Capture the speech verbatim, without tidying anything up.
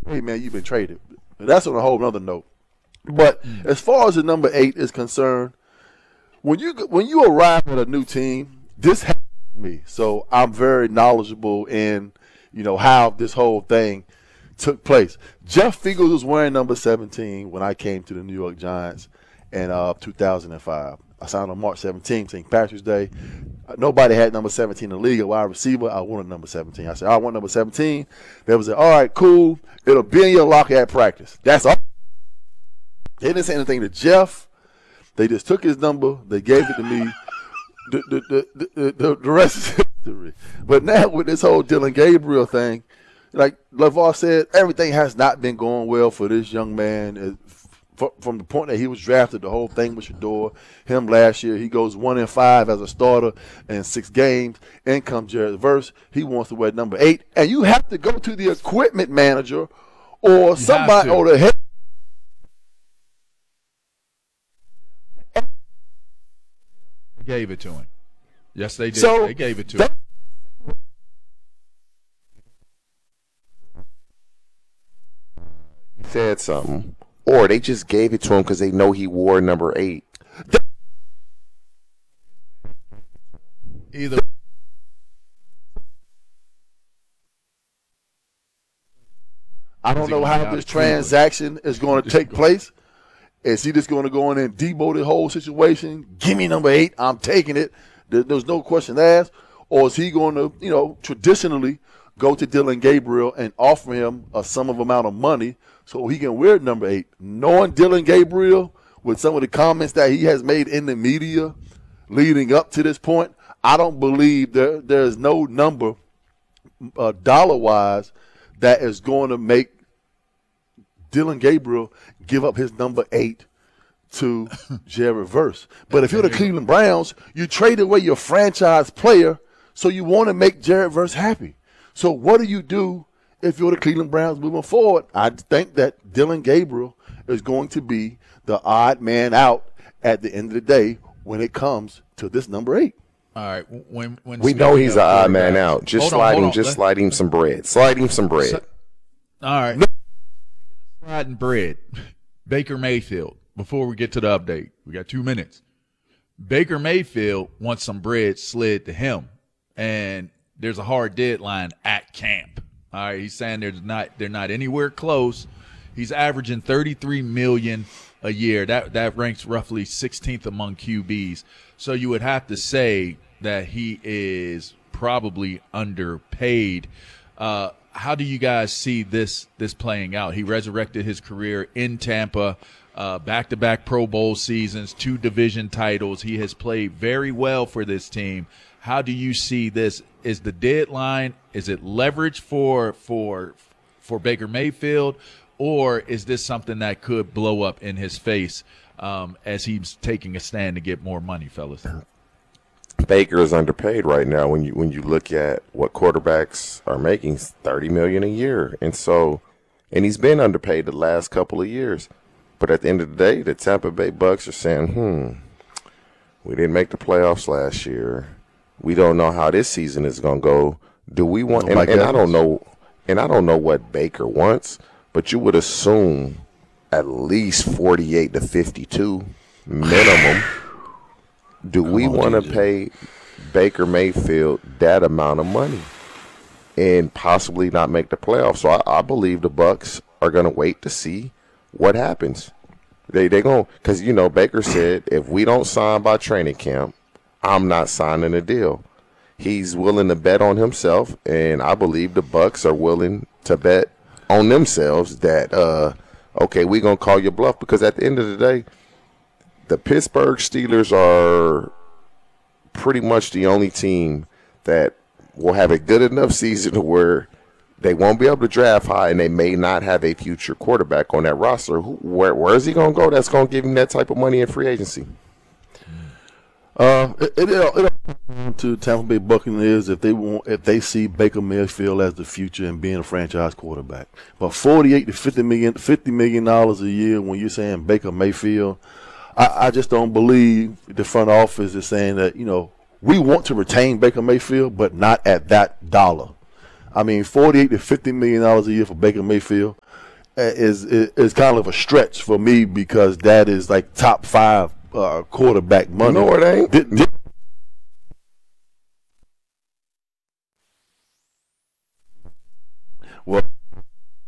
hey, man, you've been traded. That's on a whole other note. But mm. as far as the number eight is concerned, when you when you arrive at a new team, this happens to me. So I'm very knowledgeable in, you know, how this whole thing took place. Jeff Fiegels was wearing number seventeen when I came to the New York Giants in uh, two thousand five. I signed on March seventeenth, Saint Patrick's Day. Nobody had number seventeen in the league, a wide receiver. I wanted number seventeen. I said, I want number seventeen. They was like, all right, cool. It'll be in your locker at practice. That's all. They didn't say anything to Jeff. They just took his number. They gave it to me. the, the, the, the, the, the rest is history. But now with this whole Dillon Gabriel thing, like LeVar said, everything has not been going well for this young man. From the point that he was drafted, the whole thing with Shedeur, him last year, he goes one and five as a starter in six games. In comes Jared Verse. He wants to wear number eight. And you have to go to the equipment manager or you somebody or the head. They gave it to him. Yes, they did. So they gave it to that, him. He said something. Or they just gave it to him because they know he wore number eight. Either. I don't know how this transaction is going to take place. Is he just going to go in and debo the whole situation? Give me number eight. I'm taking it. There's no question asked. Or is he going to, you know, traditionally go to Dillon Gabriel and offer him a sum of amount of money so he can wear number eight? Knowing Dillon Gabriel with some of the comments that he has made in the media leading up to this point, I don't believe there there's no number uh, dollar-wise that is going to make Dillon Gabriel give up his number eight to Jared Verse. But if you're the Cleveland Browns, you trade away your franchise player, so you want to make Jared Verse happy. So what do you do if you're the Cleveland Browns moving forward? I think that Dillon Gabriel is going to be the odd man out at the end of the day when it comes to this number eight. All right. When, when we know he's an odd man out. Just slide him, just slide him some bread. Slide him some bread. So, all right. Sliding bread. Baker Mayfield. Before we get to the update, we got two minutes. Baker Mayfield wants some bread slid to him, and there's a hard deadline at camp. All right, he's saying they're not they're not anywhere close. He's averaging thirty-three million dollars a year. That that ranks roughly sixteenth among Q Bs. So you would have to say that he is probably underpaid. Uh, how do you guys see this this playing out? He resurrected his career in Tampa. Uh, back-to-back Pro Bowl seasons, two division titles. He has played very well for this team. How do you see this? Is the deadline, is it leverage for for for Baker Mayfield, or is this something that could blow up in his face um, as he's taking a stand to get more money, fellas? Baker is underpaid right now. When you when you look at what quarterbacks are making, thirty million dollars a year, and so and he's been underpaid the last couple of years. But at the end of the day, the Tampa Bay Bucks are saying, hmm, we didn't make the playoffs last year. We don't know how this season is going to go. Do we want oh – and, and I don't know and I don't know what Baker wants, but you would assume at least forty-eight to fifty-two minimum. Do we want to pay Baker Mayfield that amount of money and possibly not make the playoffs? So I, I believe the Bucks are going to wait to see what happens. They they going because you know Baker said if we don't sign by training camp, I'm not signing a deal. He's willing to bet on himself, and I believe the Bucks are willing to bet on themselves that uh, okay, we're gonna call your bluff because at the end of the day, the Pittsburgh Steelers are pretty much the only team that will have a good enough season to where they won't be able to draft high, and they may not have a future quarterback on that roster. Who, where, where is he going to go that's going to give him that type of money in free agency? Uh, it, it, it, it to Tampa Bay Buccaneers if they want if they see Baker Mayfield as the future and being a franchise quarterback. But forty-eight to fifty million, fifty million dollars a year when you're saying Baker Mayfield, I, I just don't believe the front office is saying that you know we want to retain Baker Mayfield, but not at that dollar. I mean, forty-eight to fifty million dollars a year for Baker Mayfield. is, is is kind of a stretch for me because that is like top five uh, quarterback money. No, it ain't. Did, did